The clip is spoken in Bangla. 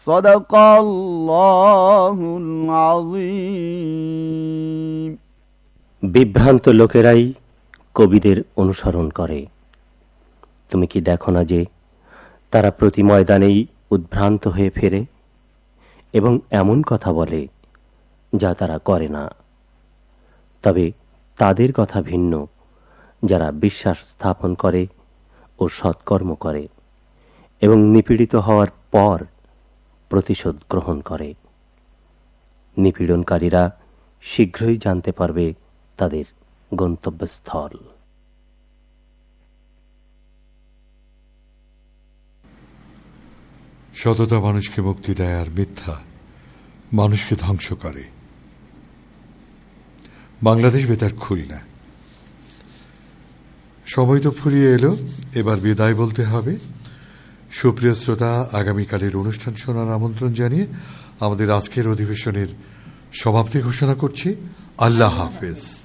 সাদাকাল্লাহুল আযীম। বিভ্রান্ত লোকেরাই কবিদের অনুসরণ করে। তুমি কি দেখো না যে তারা প্রতি ময়দানেই উদ্ভ্রান্ত হয়ে ফেরে এবং এমন কথা বলে যা তারা করে না। তবে তাদের কথা ভিন্ন, যারা বিশ্বাস স্থাপন করে ও সৎকর্ম করে এবং নিপীড়িত হওয়ার পর প্রতিশোধ গ্রহণ করে। নিপীড়নকারীরা শীঘ্রই জানতে পারবে তাদের গন্তব্যস্থল। সততা মানুষকে মুক্তি দেয়, আর মিথ্যা মানুষকে ধ্বংস করে। বাংলাদেশ বেতার খুলনা। সময় তো ফুরিয়ে এলো, এবার বিদায় বলতে হবে। সুপ্রিয় শ্রোতা, আগামীকালের অনুষ্ঠান শোনার আমন্ত্রণ জানিয়ে আমাদের আজকের অধিবেশনের সমাপ্তি ঘোষণা করছি। আল্লাহ হাফেজ।